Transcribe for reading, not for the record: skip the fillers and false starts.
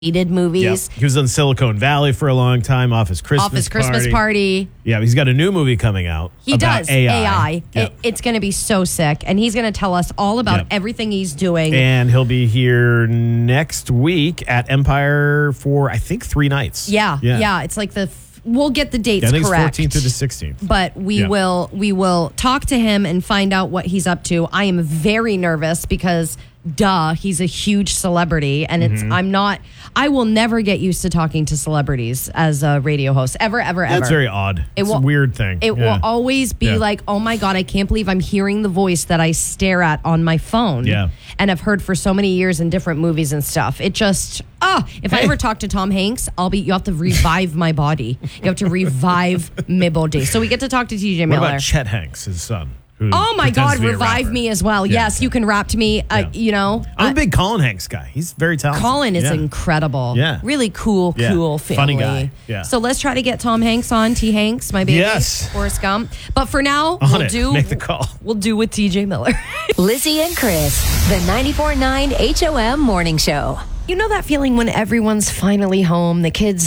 movies. He was on Silicon Valley for a long time, Office Christmas Party. Yeah, he's got a new movie coming out. He about does. AI. It's going to be so sick. And he's going to tell us all about everything he's doing. And he'll be here next week at Empire for, I think, 3 nights. Yeah. It's like we'll get the dates correct. I think it's 14th through the 16th. But we will talk to him and find out what he's up to. I am very nervous because he's a huge celebrity, and I will never get used to talking to celebrities as a radio host, ever. That's very odd. It's a weird thing. It will always be like, oh my God, I can't believe I'm hearing the voice that I stare at on my phone. Yeah. And I've heard for so many years in different movies and stuff. It just, if I ever talk to Tom Hanks, you have to revive my body. You have to revive my body. So we get to talk to TJ Miller. What about Chet Hanks, his son? Oh my God, revive me as well. Yes, you can rap to me. I'm a big Colin Hanks guy. He's very talented. Colin is incredible. Yeah. Really cool family. Funny guy. Yeah. So let's try to get Tom Hanks on, T. Hanks, my baby. Yes. Forrest Gump. But for now, make the call. We'll do with TJ Miller. Lizzie and Chris, the 94.9 HOM Morning Show. You know that feeling when everyone's finally home, the kids